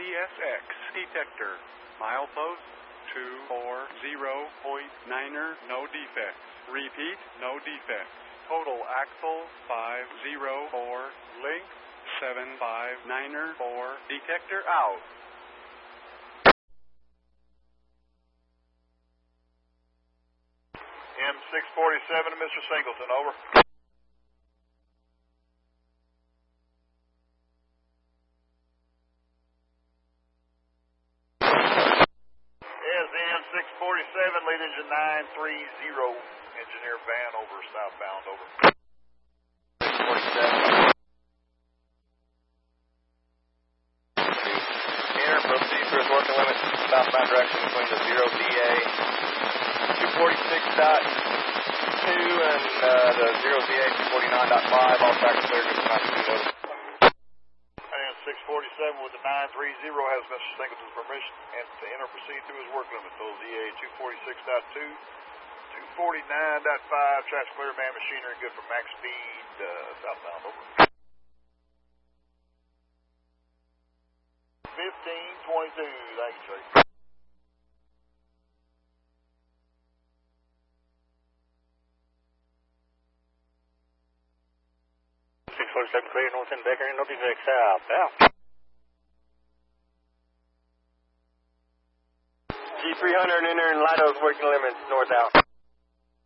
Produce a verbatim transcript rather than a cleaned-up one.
S X detector. Milepost two four zero point niner, no defects. Repeat, no defects. Total axle five zero four, link seven five niner four, detector out. M six forty-seven to Mister Singleton, over. Yes, M six forty-seven, lead engine nine three zero, engineer van over, southbound, over. six forty-seven. Enter, proceed through his working limit, southbound direction between the zero D A two forty-six point two and uh, the zero D A two forty-nine point five, all tracks clear, good for nine two notice. And six forty-seven with the nine three zero has Mister Singleton's permission and to enter proceed through his work limit, so Z A two forty-six point two, two forty-nine point five, tracks clear, man machinery, good for max speed, uh, southbound, over. fifteen twenty-two, thank you, Trey. six forty-seven clear, north end Becker, no defects, southbound. G three hundred, enter in Lido's working limits, north out.